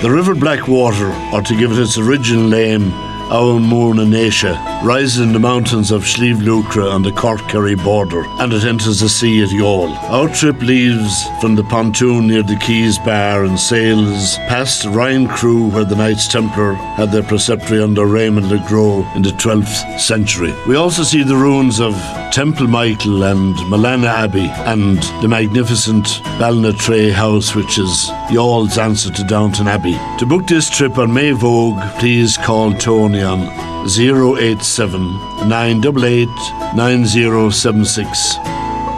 The River Blackwater, or to give it its original name, Aulmoorna Naisha, rises in the mountains of Slieve Lucra on the Cork-Kerry border, and it enters the sea at Youghal. Our trip leaves from the pontoon near the Keys Bar and sails past Ryan Crew, where the Knights Templar had their preceptory under Raymond le Gros in the 12th century. We also see the ruins of Temple Michael and Malana Abbey, and the magnificent Ballinatray House, which is Youghall's answer to Downton Abbey. To book this trip on May Vogue, please call Tony on 087 988 9076.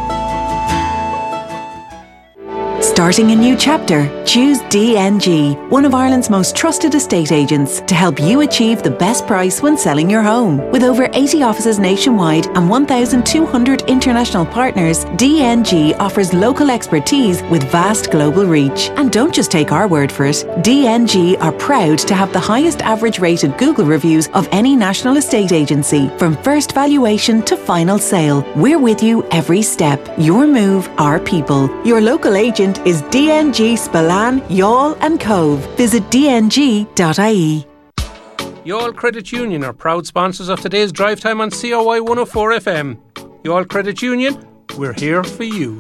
Starting a new chapter? Choose DNG, one of Ireland's most trusted estate agents, to help you achieve the best price when selling your home. With over 80 offices nationwide and 1,200 international partners, DNG offers local expertise with vast global reach. And don't just take our word for it. DNG are proud to have the highest average rated Google reviews of any national estate agency. From first valuation to final sale, we're with you every step. Your move, our people. Your local agent is DNG Spillane, Youghal and Cove. Visit dng.ie. Youghal Credit Union are proud sponsors of today's drive time on COI 104 FM. Youghal Credit Union, we're here for you.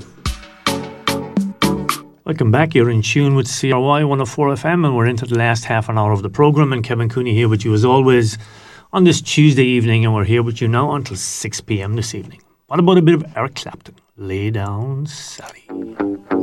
Welcome back. You're in tune with COI 104 FM, and we're into the last half an hour of the programme. And Kevin Cooney here with you as always on this Tuesday evening, and we're here with you now until 6 p.m. this evening. What about a bit of Eric Clapton? Lay down, Sally.